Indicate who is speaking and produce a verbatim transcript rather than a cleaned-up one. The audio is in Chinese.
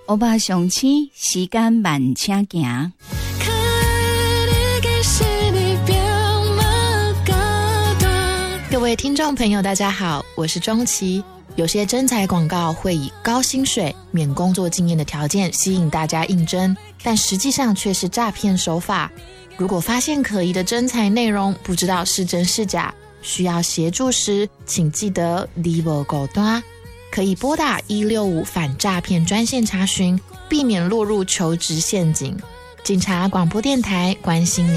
Speaker 1: 欧巴雄起，时间慢请行。
Speaker 2: 各位听众朋友大家好，我是钟琪。有些征才广告会以高薪水、免工作经验的条件吸引大家应征，但实际上却是诈骗手法。如果发现可疑的征才内容不知道是真是假，需要协助时请记得你无孤单，可以拨打一六五反诈骗专线查询，避免落入求职陷阱。警察广播电台关心你。